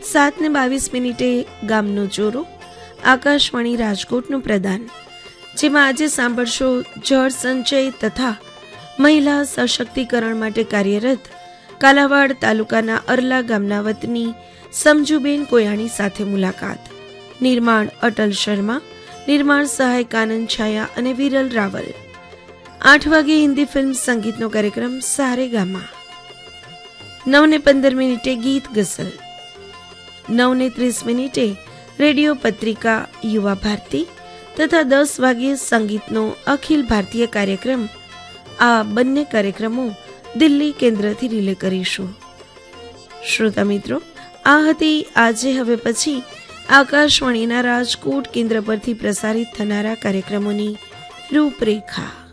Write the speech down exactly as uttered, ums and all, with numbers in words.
સાત ને બાવીસ મિનિટે ગામનો ચોરો, આકાશવાણી રાજકોટનું પ્રદાન, જેમાં આજે સાંભળશો જળ સંચય તથા મહિલા સશક્તિકરણ માટે કાર્યરત કાલાવાડ તાલુકાના અરલા ગામના વતની સમજુબેન કોયાણી સાથે મુલાકાત. નિર્માણ અટલ શર્મા, નિર્માણ સહાયક આનંદ છાયા અને વિરલ રાવલ. આઠ વાગે હિન્દી ફિલ્મ સંગીતનો કાર્યક્રમ સારે ગામા. નવ ને પંદર મિનિટે ગીત ગઝલ. નવ ને ત્રીસ મિનિટે રેડિયો પત્રિકા યુવા ભારતી તથા દસ વાગે સંગીતનો અખિલ ભારતીય કાર્યક્રમ. આ બંને કાર્યક્રમો દિલ્હી કેન્દ્રથી રિલે કરીશું. શ્રોતા મિત્રો, આ હતી આજે હવે પછી આકાશવાણીના રાજકોટ કેન્દ્ર પરથી પ્રસારિત થનારા કાર્યક્રમોની રૂપરેખા.